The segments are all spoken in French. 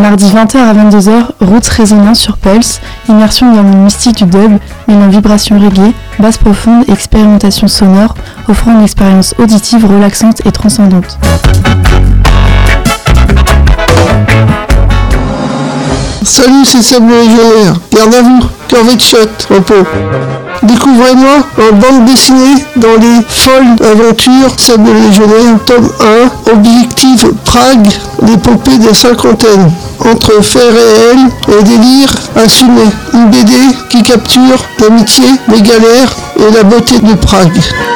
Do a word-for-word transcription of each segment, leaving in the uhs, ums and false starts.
Mardi vingt heures à vingt-deux heures, Roots Résonance sur Pulse, immersion dans le mystique du dub, mêlant vibrations reggae, basse profonde et expérimentation sonore, offrant une expérience auditive relaxante et transcendante. Salut, c'est Seb le Légionnaire. Garde à vous, Corvette Shot, repos. Découvrez-moi en bande dessinée dans les folles aventures Seb le Légionnaire, tome un, Objectif Prague, l'épopée des cinquantaines. Entre faits réels et délire assumé. Une B D qui capture l'amitié, les galères et la beauté de Prague.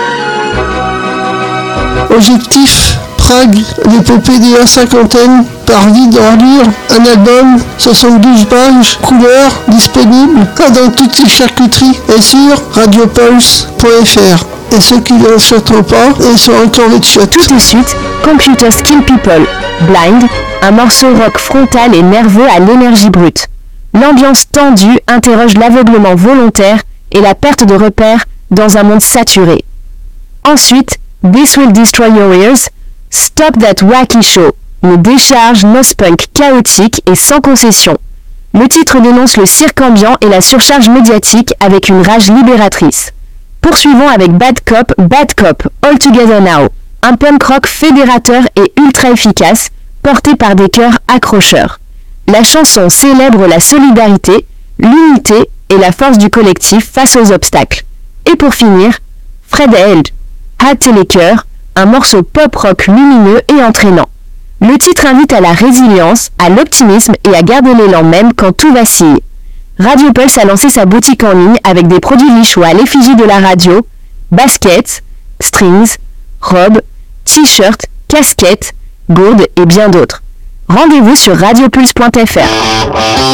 Objectif Prague, l'épopée de la cinquantaine, par Vide d'Ordure, un album, soixante-douze pages, couleurs, disponible dans toutes les charcuteries et sur radiopulse point f r. Et ceux qui ne chanteront pas, ils sont encore les chiottes. Tout de suite, Computer Skill People, Blind, un morceau rock frontal et nerveux à l'énergie brute. L'ambiance tendue interroge l'aveuglement volontaire et la perte de repères dans un monde saturé. Ensuite, This Will Destroy Your Ears, Stop That Wacky Show, une décharge post-punk chaotique et sans concession. Le titre dénonce le cirque ambiant et la surcharge médiatique avec une rage libératrice. Poursuivons avec Bad Cop, Bad Cop, All Together Now, un punk rock fédérateur et ultra efficace, porté par des chœurs accrocheurs. La chanson célèbre la solidarité, l'unité et la force du collectif face aux obstacles. Et pour finir, Fred Held, Hâtez les cœurs, un morceau pop-rock lumineux et entraînant. Le titre invite à la résilience, à l'optimisme et à garder l'élan même quand tout vacille. Radio Pulse a lancé sa boutique en ligne avec des produits lichois à l'effigie de la radio, baskets, strings, robes, t-shirts, casquettes, gourdes et bien d'autres. Rendez-vous sur radiopulse point f r.